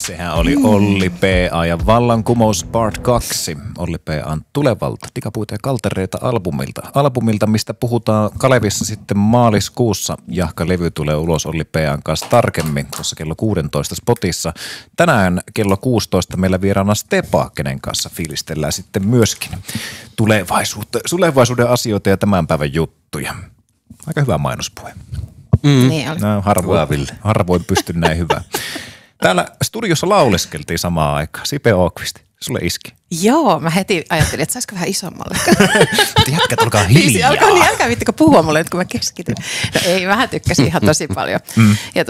Sehän oli Olli P.A. ja Vallankumous Part 2. Olli P.A.n tulevalta Tikapuita ja kaltereita albumilta, mistä puhutaan Kalevissa sitten maaliskuussa. Jahka levy tulee ulos Olli P.A.n kanssa tarkemmin tuossa kello 16 spotissa. Tänään kello 16 meillä vieraana Stepa, kenen kanssa fiilistellään sitten myöskin tulevaisuuden asioita ja tämän päivän juttuja. Aika hyvä mainospuhe. Niin oli. No, harvoin pystyn näin hyvää. Täällä studiossa lauleskeltiin samaan aikaan. Sipe Åqvist, sulle iski. Joo, mä heti ajattelin, että saisiko vähän isommalle. Jätkät, olkaa hiljaa. Älkää vittikö puhua mulle nyt, kun mä keskityn. No ei, vähän tykkäsin ihan tosi paljon. Ja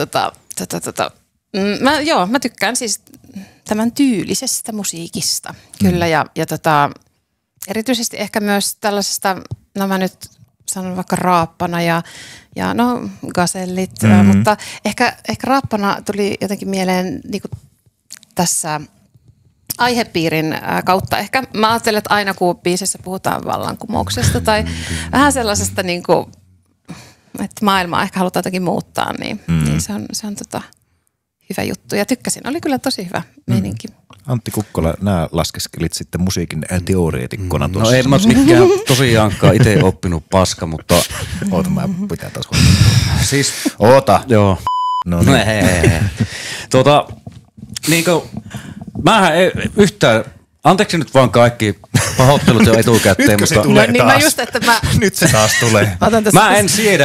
mä tykkään siis tämän tyylisestä musiikista. Kyllä, ja erityisesti ehkä myös tällaisesta, no mä nyt sanon vaikka raappana ja no gasellit, mutta ehkä raappana tuli jotenkin mieleen niin kuin tässä aihepiirin kautta. Ehkä mä ajattelen, että aina kun biisissä puhutaan vallankumouksesta tai vähän sellaisesta, niin kuin, että maailmaa ehkä halutaan jotenkin muuttaa, niin se on hyvä juttu. Ja tykkäsin, oli kyllä tosi hyvä meininki. Antti Kukkola, nää laskeskelit sitten musiikin teoreetikkona tuossa. No en mä mikään tosiaankaan itse oppinut paska, mutta... Oota, mä pitää taas Siis... Oota. Joo. No niin. Niinkö... Mähän ei yhtään... Anteeksi nyt vaan kaikki pahoittelut jo etukäteen, Nytkö mutta... se tulee niin taas? mä just, että mä... Nyt se taas tulee. Mä en siedä